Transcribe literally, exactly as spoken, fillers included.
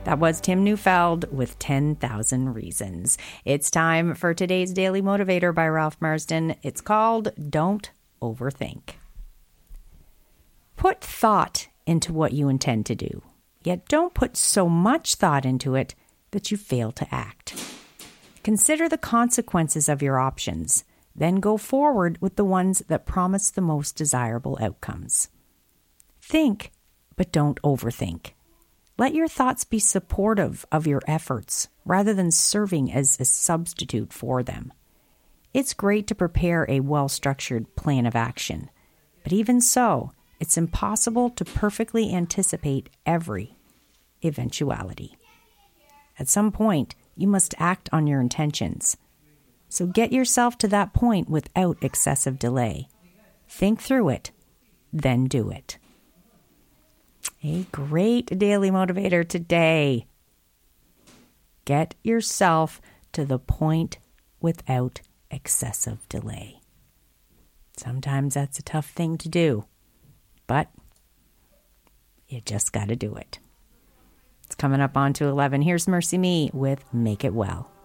That was Tim Neufeld with ten thousand Reasons. It's time for today's Daily Motivator by Ralph Marsden. It's called Don't Overthink. Put thought into what you intend to do, yet don't put so much thought into it that you fail to act. Consider the consequences of your options, then go forward with the ones that promise the most desirable outcomes. Think, but don't overthink. Let your thoughts be supportive of your efforts rather than serving as a substitute for them. It's great to prepare a well-structured plan of action, but even so, it's impossible to perfectly anticipate every eventuality. At some point, you must act on your intentions. So get yourself to that point without excessive delay. Think through it, then do it. A great daily motivator today. Get yourself to the point without excessive delay. Sometimes that's a tough thing to do, but you just got to do it. It's coming up on to eleven. Here's Mercy Me with Make It Well.